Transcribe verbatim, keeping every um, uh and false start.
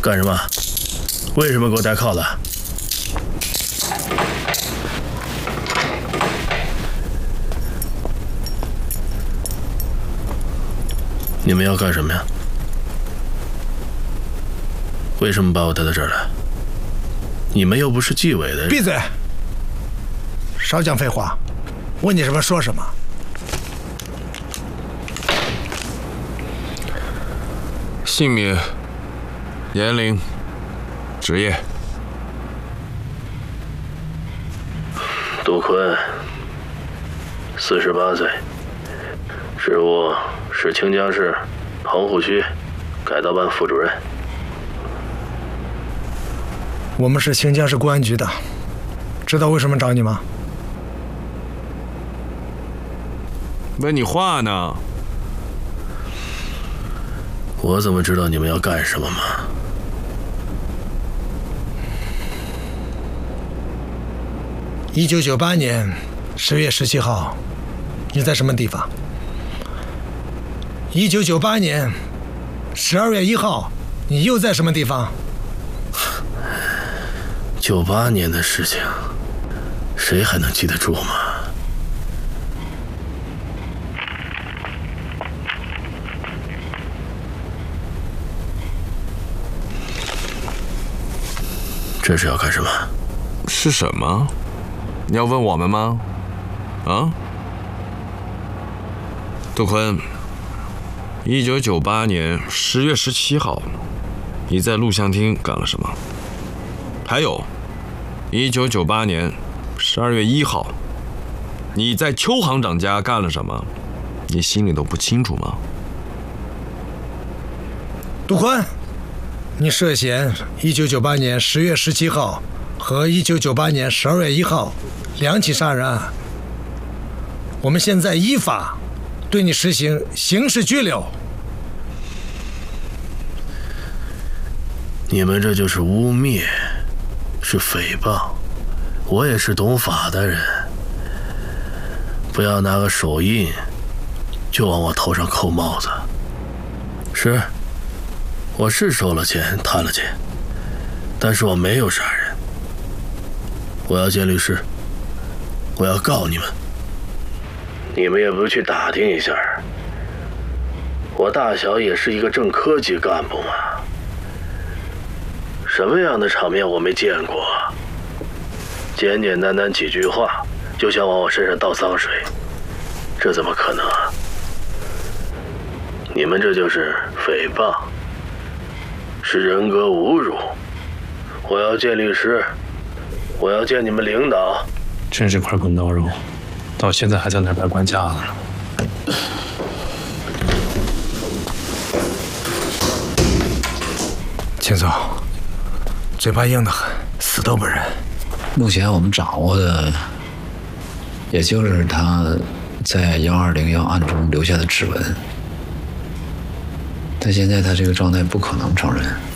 干什么？为什么给我带铐子？你们要干什么呀？为什么把我带到这儿来？你们又不是纪委的人。 闭嘴！少讲废话，问你什么说什么。 姓名、年龄、职业。 杜坤，四十八岁，职务是清江市棚户区改造办副主任。 我们是清江市公安局的，知道为什么找你吗？ 问你话呢。 我怎么知道你们要干什么吗？ 一九九八年十月十七号，你在什么地方？一九九八年十二月一号，你又在什么地方？ 九八年的事情，谁还能记得住吗？这是要干什么？ 是什么？你要问我们吗？啊？杜坤，一九九八年十月十七号，你在录像厅干了什么？还有，一九九八年十二月一号，你在邱行长家干了什么？你心里都不清楚吗？ 杜坤，你涉嫌一九九八年十月十七号和一九九八年十二月一号两起杀人案。我们现在依法对你实行刑事拘留。 你们这就是污蔑，是诽谤。我也是懂法的人，不要拿个手印就往我头上扣帽子。是，我是收了钱，贪了钱，但是我没有杀人。我要见律师，我要告你们。你们也不去打听一下，我大小也是一个正科级干部嘛，什么样的场面我没见过？简简单单几句话就想往我身上倒脏水，这怎么可能啊？你们这就是诽谤，是人格侮辱。我要见律师，我要见你们领导。 真是块滚刀肉，到现在还在那摆官架子呢。 秦总，嘴巴硬得很，死都不认。 目前我们掌握的，也就是他在幺二零幺案中留下的指纹。但现在他这个状态不可能承认。